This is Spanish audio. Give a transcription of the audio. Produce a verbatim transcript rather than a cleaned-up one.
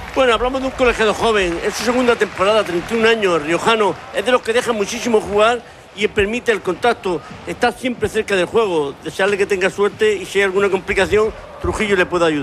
Bueno, hablamos de un colegiado joven, es su segunda temporada, treinta y un años, riojano, es de los que dejan muchísimo jugar y permite el contacto, está siempre cerca del juego. Desearle que tenga suerte y si hay alguna complicación, Trujillo le puede ayudar.